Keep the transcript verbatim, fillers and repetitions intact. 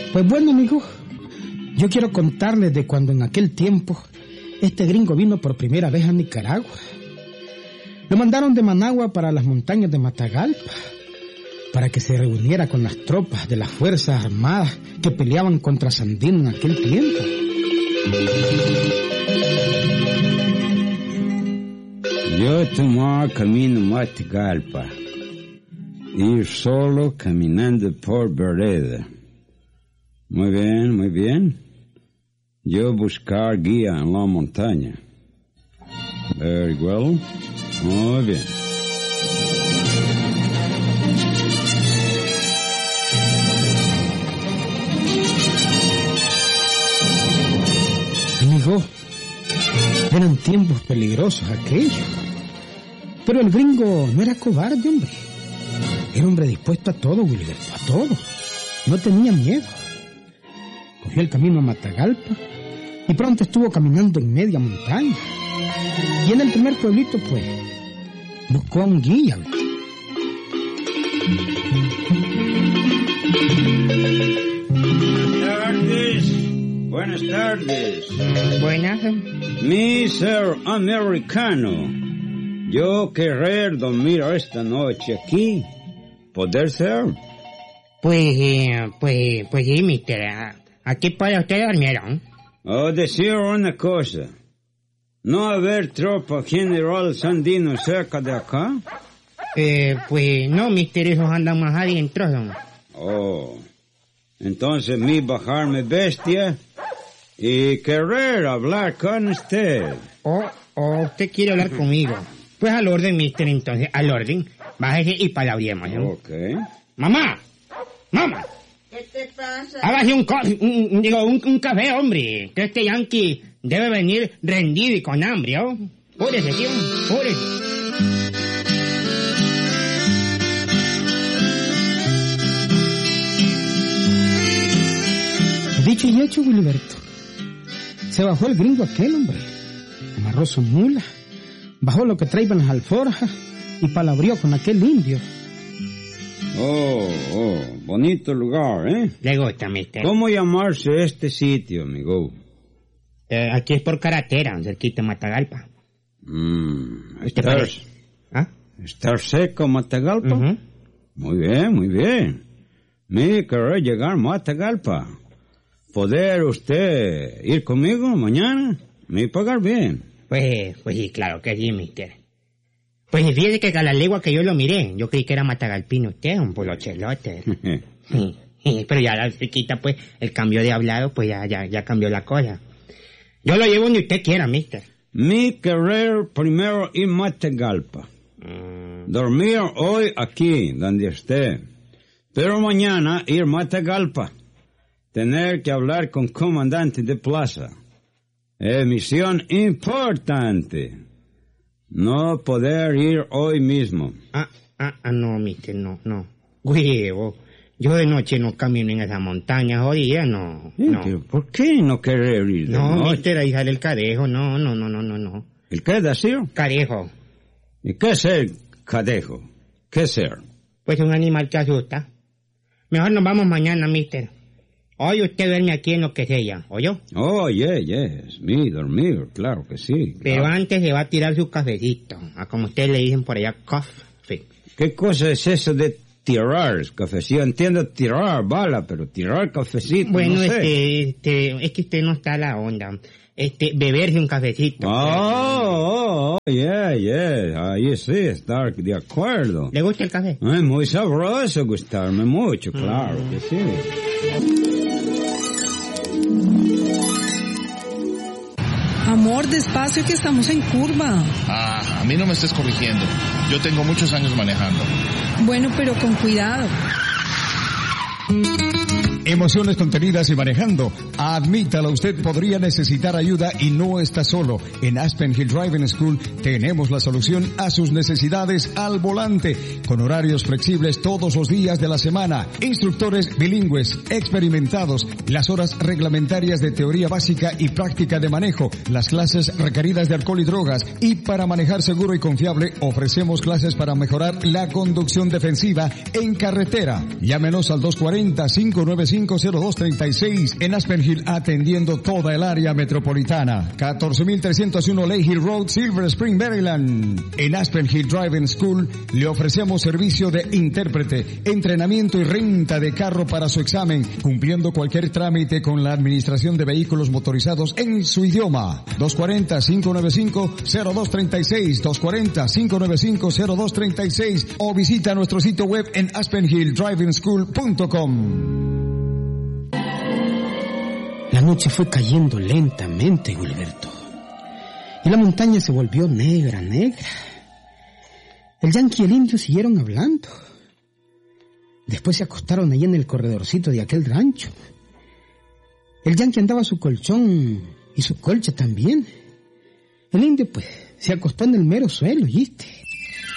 Pues bueno, amigos, yo quiero contarles de cuando en aquel tiempo este gringo vino por primera vez a Nicaragua. Lo mandaron de Managua para las montañas de Matagalpa, para que se reuniera con las tropas de las Fuerzas Armadas que peleaban contra Sandino en aquel tiempo. Yo tomaba camino a Matagalpa, ir solo caminando por vereda. Muy bien, muy bien. Yo buscar guía en la montaña. Very well. Muy bien. Amigo, eran tiempos peligrosos aquellos. Pero el gringo no era cobarde, hombre. Era hombre dispuesto a todo, Wilberto, a todo. No tenía miedo. Cogió el camino a Matagalpa y pronto estuvo caminando en media montaña. Y en el primer pueblito, pues, buscó a un guía. Buenas tardes. Buenas tardes. Buenas. mister Americano, yo querer dormir esta noche aquí. ¿Poder ser? Pues, eh, pues, pues sí, mister. Aquí para usted dormir, ¿no? O decir una cosa. ¿No haber tropa general Sandino cerca de acá? Eh, pues no, mister, esos andan más adentro, ¿no? Oh, entonces mi bajarme bestia y querer hablar con usted. O, o usted quiere hablar conmigo. Pues al orden, mister, entonces, al orden. Bájese y palabriemos, ¿no? Ok. ¡Mamá! ¡Mamá! ¿Qué te pasa? Hágase un, co un, un, digo, un, un café, hombre. Que este yankee debe venir rendido y con hambre, ¿oh? Púrese, tío, púrese. Dicho y hecho, Wilberto. Se bajó el gringo aquel, hombre. Amarró su mula, bajó lo que traían las alforjas y palabrió con aquel indio. Oh, oh, bonito lugar, ¿eh? Le gusta, mister. ¿Cómo llamarse este sitio, amigo? Eh, aquí es por carretera, cerquita de Matagalpa. Mm, ¿Usted estar, parece? ¿Ah? ¿Estar seco Matagalpa? Uh-huh. Muy bien, muy bien. Me querer llegar a Matagalpa. ¿Poder usted ir conmigo mañana? Me pagar bien. Pues, pues sí, claro que sí, mister. Pues fíjese que a la legua que yo lo miré, yo creí que era matagalpino usted, un polochelote. Sí, sí, pero ya la cerquita, pues, el cambio de hablado, pues ya, ya, ya cambió la cosa. Yo lo llevo donde usted quiera, mister. Mi querer primero ir a Matagalpa. Mm. Dormir hoy aquí, donde esté. Pero mañana ir a Matagalpa. Tener que hablar con comandante de plaza. Es misión importante. No poder ir hoy mismo. Ah, ah, ah, no, mister, no, no. Huevo, yo de noche no camino en esas montañas, jodida, no, ¿Eh? no. ¿Por qué no querer ir de No, noche? mister, ahí sale el cadejo, no, no, no, no, no, no. ¿El qué decir? Cadejo, ¿Y qué es el cadejo? ¿Qué ser? pues un animal que asusta. Mejor nos vamos mañana, mister. Hoy usted duerme aquí en lo que sea, ¿oyó? Oh, yeah, yes. Mi dormir, claro que sí. Pero claro. antes se va a tirar su cafecito, a como ustedes le dicen por allá, coffee. ¿Qué cosa es eso de tirar cafecito? Entiendo tirar bala, pero tirar cafecito, Bueno, no sé. este, este, es que usted no está a la onda. Este, beberse un cafecito. Oh, oh, oh, yeah, yeah. Ahí sí, estar de acuerdo. ¿Le gusta el café? Es muy sabroso, gustarme mucho, claro mm. que sí. Amor, despacio que estamos en curva. Ah, a mí no me estés corrigiendo. Yo tengo muchos años manejando. Bueno, pero con cuidado. Emociones contenidas y manejando. Admítalo, usted podría necesitar ayuda y no está solo. En Aspen Hill Driving School tenemos la solución a sus necesidades al volante, con horarios flexibles todos los días de la semana, instructores bilingües, experimentados, las horas reglamentarias de teoría básica y práctica de manejo, las clases requeridas de alcohol y drogas, y para manejar seguro y confiable ofrecemos clases para mejorar la conducción defensiva en carretera. Llámenos al dos cuarenta, cinco nueve cinco cinco, cero dos tres seis. En Aspen Hill, atendiendo toda el área metropolitana. catorce mil trescientos uno Lake Hill Road, Silver Spring, Maryland. En Aspen Hill Driving School le ofrecemos servicio de intérprete, entrenamiento y renta de carro para su examen, cumpliendo cualquier trámite con la Administración de Vehículos Motorizados en su idioma. dos cuatro cero, cinco nueve cinco, cero dos tres seis, dos cuatro cero, cinco nueve cinco, cero dos tres seis o visita nuestro sitio web en aspen hill driving school punto com. La noche fue cayendo lentamente, Gilberto, y la montaña se volvió negra, negra. El yanqui y el indio siguieron hablando. Después se acostaron allí en el corredorcito de aquel rancho. El yanqui andaba su colchón y su colcha también. El indio, pues, se acostó en el mero suelo, ¿oíste?